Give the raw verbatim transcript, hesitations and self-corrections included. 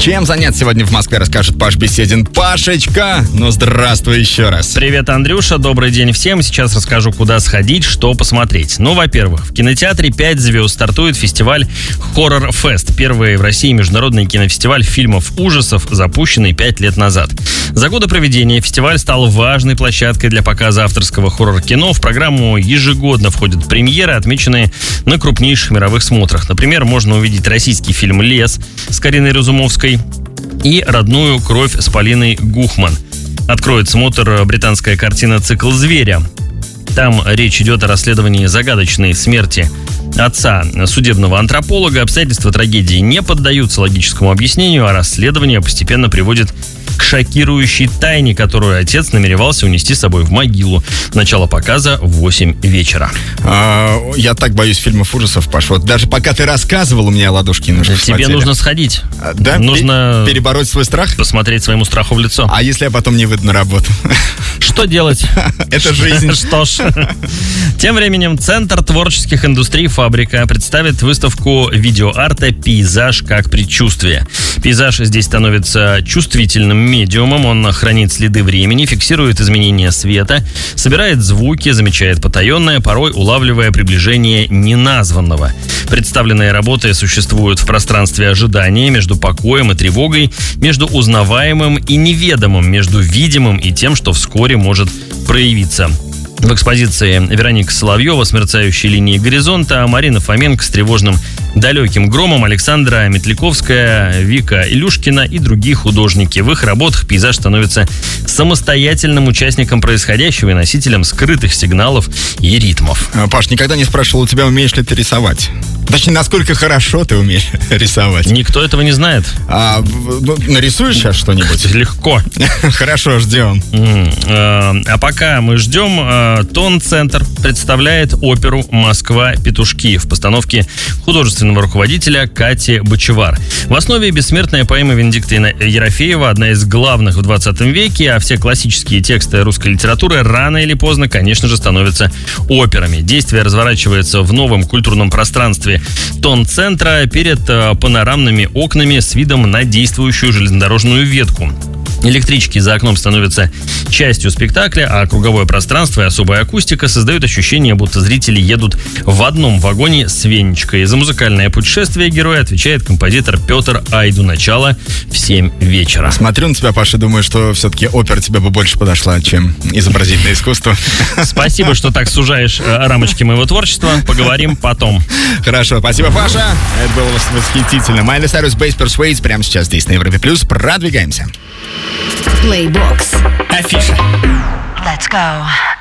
Чем заняться сегодня в Москве, расскажет Паш Беседин. Пашечка, ну здравствуй еще раз. Привет, Андрюша, добрый день всем. Сейчас расскажу, куда сходить, что посмотреть. Ну, во-первых, в кинотеатре «Пять звезд» стартует фестиваль Horror Fest. Первый в России международный кинофестиваль фильмов ужасов, запущенный пять лет назад. За годы проведения фестиваль стал важной площадкой для показа авторского хоррор-кино. В программу ежегодно входят премьеры, отмеченные на крупнейших мировых смотрах. Например, можно увидеть российский фильм «Лес» с Кариной Разумовской и «Родную кровь» с Полиной Гухман. Откроет смотр британская картина «Цикл зверя». Там речь идет о расследовании загадочной смерти отца судебного антрополога. Обстоятельства трагедии не поддаются логическому объяснению, а расследование постепенно приводит к шокирующей тайне, которую отец намеревался унести с собой в могилу. Начало показа в восемь вечера. А, я так боюсь фильмов ужасов, Паш. Вот даже пока ты рассказывал, у меня ладошки немножко Тебе вспотели. нужно сходить. А, да? Нужно перебороть свой страх? Посмотреть своему страху в лицо. А если я потом не выйду на работу? Что делать? Это жизнь. Что ж. Тем временем Центр творческих индустрий «Фабрика» представит выставку видеоарта «Пейзаж как предчувствие». Пейзаж здесь становится чувствительным медиумом. Он хранит следы времени, фиксирует изменения света, собирает звуки, замечает потаенное, порой улавливая приближение неназванного. Представленные работы существуют в пространстве ожидания, между покоем и тревогой, между узнаваемым и неведомым, между видимым и тем, что вскоре может проявиться. В экспозиции Вероника Соловьева с мерцающей линией горизонта, Марина Фоменко с тревожным далеким громом, Александра Метляковская, Вика Илюшкина и другие художники. В их работах пейзаж становится самостоятельным участником происходящего и носителем скрытых сигналов и ритмов. Паш, никогда не спрашивал у тебя, умеешь ли ты рисовать? Точнее, насколько хорошо ты умеешь рисовать? Никто этого не знает. А, ну, нарисуешь сейчас что-нибудь? Легко. Хорошо, ждем. А пока мы ждем, Тон-центр представляет оперу «Москва-петушки» в постановке художественного руководителя Кати Бочевар. В основе бессмертная поэма Венедиктина Ерофеева, одна из главных в двадцатом веке, а все классические тексты русской литературы рано или поздно, конечно же, становятся операми. Действие разворачивается в новом культурном пространстве Тон-центра перед панорамными окнами с видом на действующую железнодорожную ветку. Электрички за окном становятся частью спектакля, а круговое пространство и особая акустика создают ощущение, будто зрители едут в одном вагоне с Венечкой. За музыкальное путешествие героя отвечает композитор Петр Айду. Начало в семь вечера. Смотрю на тебя, Паша, думаю, что все-таки опера тебе бы больше подошла, чем изобразительное искусство. Спасибо, что так сужаешь рамочки моего творчества. Поговорим потом. Хорошо, спасибо, Паша. Это было восхитительно. Майли Сайрус, Base Persuades прямо сейчас здесь на Европе Плюс. Продвигаемся. Playbox. Афиша. Let's go.